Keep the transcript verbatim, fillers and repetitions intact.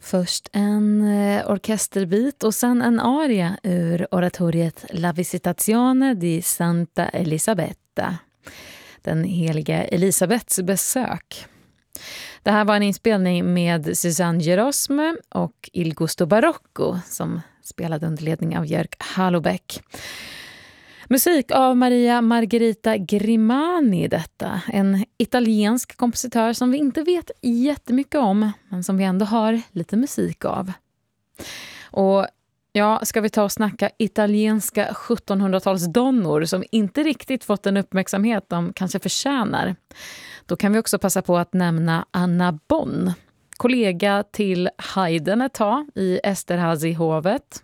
Först en eh, orkesterbit och sen en aria ur oratoriet La Visitazione di Santa Elisabetta, den heliga Elisabets besök. Det här var en inspelning med Susanne Gerosme och Il Gusto Barocco som spelade under ledning av Jörg Halobeck. Musik av Maria Margherita Grimani detta, en italiensk kompositör som vi inte vet jättemycket om, men som vi ändå har lite musik av. Och ja, ska vi ta och snacka italienska sjuttonhundratalsdonnor som inte riktigt fått en uppmärksamhet de kanske förtjänar. Då kan vi också passa på att nämna Anna Bonn, kollega till Haydn ett tag i Esterhazy-hovet.